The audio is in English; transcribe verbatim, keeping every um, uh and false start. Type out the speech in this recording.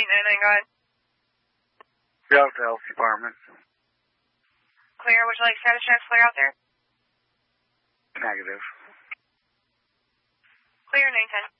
nine nine, go ahead. Yeah, the health department. Clear, would you like status transfer out there? Negative. Clear, nine ten.